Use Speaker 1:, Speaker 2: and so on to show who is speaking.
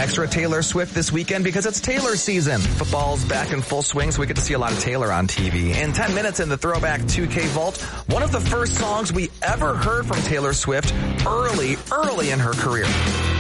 Speaker 1: extra Taylor Swift this weekend because it's Taylor season. Football's back in full swing, so we get to see a lot of Taylor on TV. In 10 minutes in the Throwback 2K Vault, one of the first songs we ever heard from Taylor Swift early in her career.